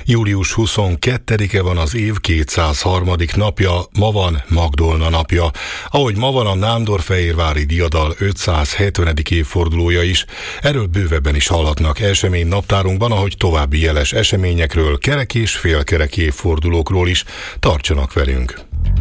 Július 22-e van az év 203. napja, ma van Magdolna napja. Ahogy ma van a nándorfehérvári diadal 570. évfordulója is, erről bővebben is hallhatnak esemény naptárunkban, ahogy további jeles eseményekről, kerek és félkerek évfordulókról is. Tartsanak velünk!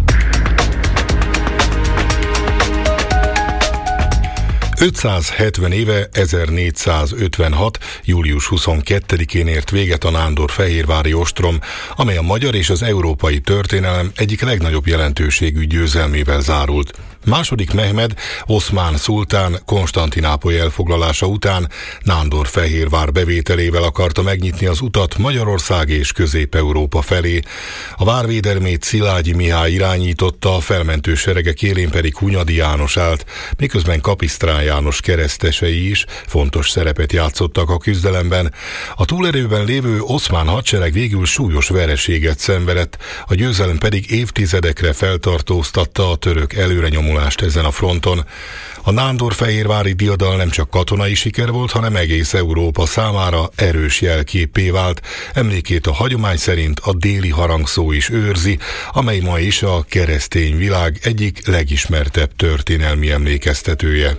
...570 éve, 1456. július 22-én ért véget a nándorfehérvári ostrom, amely a magyar és az európai történelem egyik legnagyobb jelentőségű győzelmével zárult. Második Mehmed, oszmán szultán Konstantinápoly elfoglalása után Nándorfehérvár bevételével akarta megnyitni az utat Magyarország és Közép-Európa felé. A várvédelmét Szilágyi Mihály irányította, a felmentő seregek élén pedig Hunyadi János állt, miközben Kapisztrán János keresztesei is fontos szerepet játszottak a küzdelemben. A túlerőben lévő oszmán hadsereg végül súlyos vereséget szenvedett, a győzelem pedig évtizedekre feltartóztatta a török előrenyomulást ezen a fronton. A nándorfehérvári diadal nem csak katonai siker volt, hanem egész Európa számára erős jelképpé vált. Emlékét a hagyomány szerint a déli harangszó is őrzi, amely ma is a keresztény világ egyik legismertebb történelmi emlékeztetője.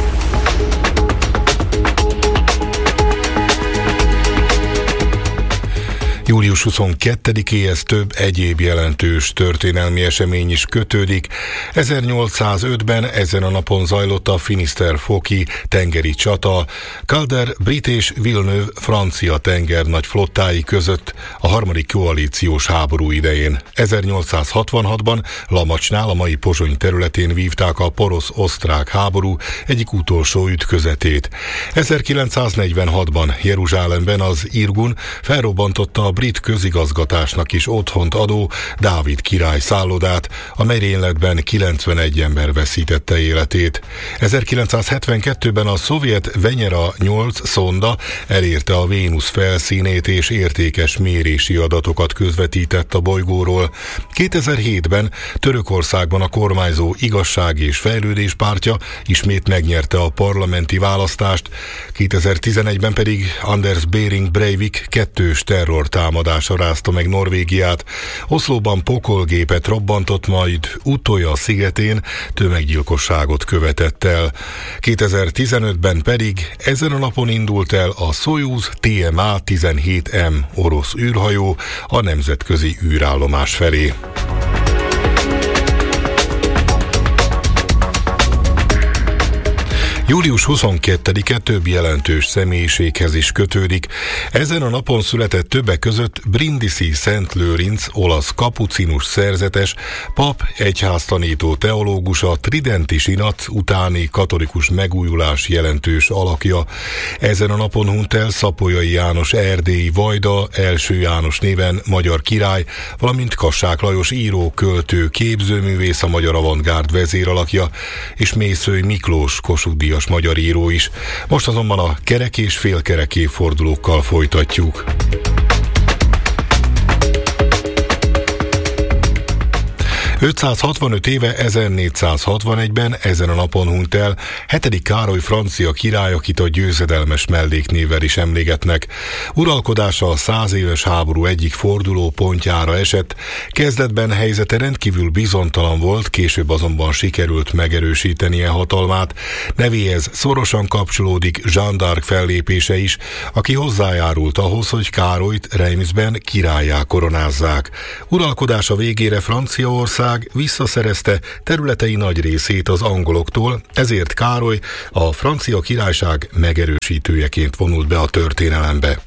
Július 22-éhez több egyéb jelentős történelmi esemény is kötődik. 1805-ben ezen a napon zajlott a Finisterre-foki tengeri csata, Calder brit és Villeneuve francia tengernagy flottái között a harmadik koalíciós háború idején. 1866-ban Lamacsnál, a mai Pozsony területén vívták a porosz-osztrák háború egyik utolsó ütközetét. 1946-ban Jeruzsálemben az Irgun felrobbantotta a brit közigazgatásnak is otthont adó Dávid király szállodát, a merényletben 91 ember veszítette életét. 1972-ben a szovjet Venera 8 szonda elérte a Vénusz felszínét és értékes mérési adatokat közvetített a bolygóról. 2007-ben Törökországban a kormányzó Igazság és Fejlődés pártja ismét megnyerte a parlamenti választást, 2011-ben pedig Anders Behring Breivik kettős terrortámadása rázta meg Norvégiát. Oszlóban pokolgépet robbantott, majd Utøya szigetén tömeggyilkosságot követett el. 2015-ben pedig ezen a napon indult el a Szojuz TMA-17M orosz űrhajó a nemzetközi űrállomás felé. Július 22-e több jelentős személyiséghez is kötődik. Ezen a napon született többek között Brindisi Szent Lőrinc, olasz kapucinus szerzetes, pap, egyháztanító teológus, a tridenti sinat utáni katolikus megújulás jelentős alakja. Ezen a napon hunyt el Szapolyai János erdélyi vajda, első János néven magyar király, valamint Kassák Lajos író, költő, képzőművész, a magyar avantgárd vezéralakja, és Mészöly Miklós Kossuth Díjas magyar író is. Most azonban a kerek és félkerek évfordulókkal folytatjuk. 565 éve, 1461-ben ezen a napon hunyt el 7. Károly francia király, akit a győzedelmes melléknévvel is emlégetnek. Uralkodása a 100 éves háború egyik forduló pontjára esett. Kezdetben helyzete rendkívül bizonytalan volt, később azonban sikerült megerősítenie hatalmát. Nevéhez szorosan kapcsolódik Jeanne d'Arc fellépése is, aki hozzájárult ahhoz, hogy Károlyt Reimsben királlyá koronázzák. Uralkodása végére Franciaország visszaszerezte területei nagy részét az angoloktól, ezért Károly a francia királyság megerősítőjeként vonult be a történelembe.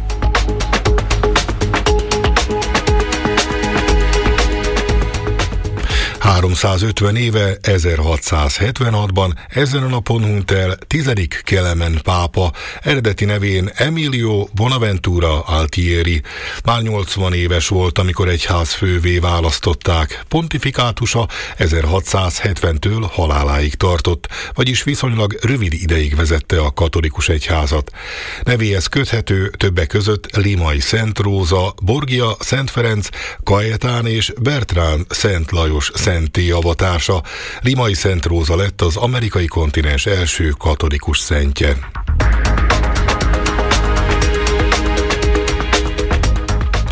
350 éve, 1676-ban ezen a napon hunyt el 10. Kelemen pápa, eredeti nevén Emilio Bonaventura Altieri. Már 80 éves volt, amikor egyházfővé választották. Pontifikátusa 1670-től haláláig tartott, vagyis viszonylag rövid ideig vezette a katolikus egyházat. Nevéhez köthető többek között Limai Szent Róza, Borgia Szent Ferenc, Kajetán és Bertrán Szent Lajos szentté avatása. Limai Szent Róza lett az amerikai kontinens első katolikus szentje.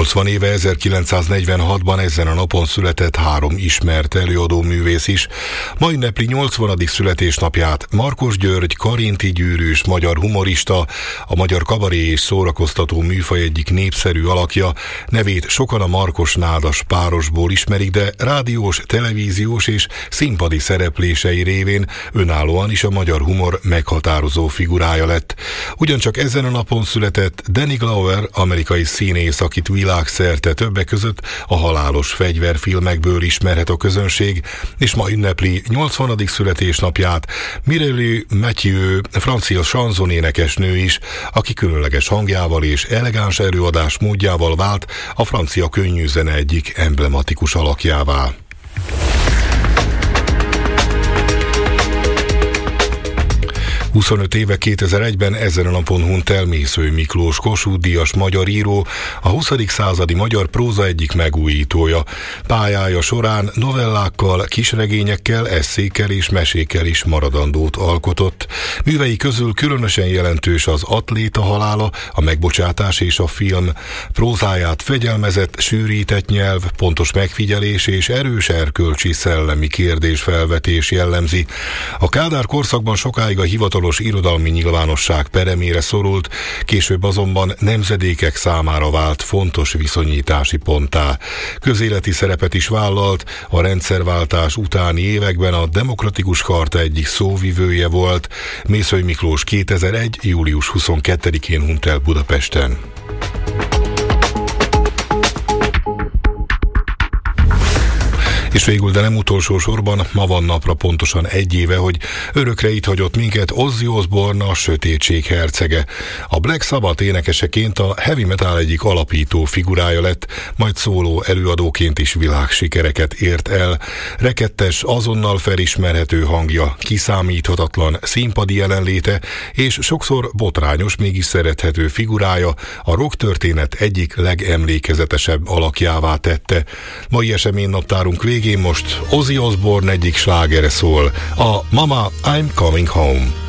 80 éve 1946-ban ezen a napon született 3 ismert előadó művész is. Ma ünnepli 80. születésnapját Markos György, karinti gyűrűs magyar humorista, a magyar kabaré és szórakoztató műfaj egyik népszerű alakja. Nevét sokan a Markos Nádas párosból ismerik, de rádiós, televíziós és színpadi szereplései révén önállóan is a magyar humor meghatározó figurája lett. Ugyancsak ezen a napon született Danny Glover, amerikai színész, akit világszerte többek között a halálos fegyverfilmekből ismerhet a közönség, és ma ünnepli 80. születésnapját Mireille Mathieu, francia sanzonénekesnő is, aki különleges hangjával és elegáns előadás módjával vált a francia könnyűzene egyik emblematikus alakjává. 25 éve 2001-ben ezen a napon hunyt el Mészöly Miklós Kossuth-díjas magyar író, a 20. századi magyar próza egyik megújítója. Pályája során novellákkal, kisregényekkel, esszékkel és mesékkel is maradandót alkotott. Művei közül különösen jelentős az Atléta halála, a Megbocsátás és a film. Prózáját fegyelmezett, sűrített nyelv, pontos megfigyelés és erős erkölcsi szellemi kérdésfelvetés jellemzi. A Kádár korszakban sokáig a hivatalos irodalmi nyilvánosság peremére szorult, később azonban nemzedékek számára vált fontos viszonyítási ponttá. Közéleti szerepet is vállalt, a rendszerváltás utáni években a Demokratikus Charta egyik szóvivője volt. Mészöly Miklós 2001. július 22-én hunyt el Budapesten. És végül, de nem utolsó sorban, ma van napra pontosan 1 éve, hogy örökre itt hagyott minket Ozzy Osbourne, a sötétség hercege. A Black Sabbath énekeseként a heavy metal egyik alapító figurája lett, majd szóló előadóként is világsikereket ért el. Rekettes, azonnal felismerhető hangja, kiszámíthatatlan színpadi jelenléte és sokszor botrányos, mégis szerethető figurája a rock történet egyik legemlékezetesebb alakjává tette. Mai eseménynaptárunk végén most Ozzy Osbourne egyik slágere szól, a Mama, I'm Coming Home.